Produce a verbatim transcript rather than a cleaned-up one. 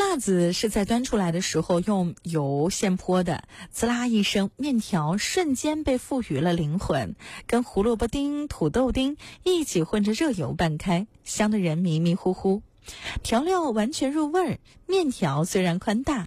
辣子是在端出来的时候用油先泼的，滋啦一声，面条瞬间被赋予了灵魂，跟胡萝卜丁、土豆丁一起混着热油拌开，香的人迷迷糊糊。调料完全入味儿，面条虽然宽大，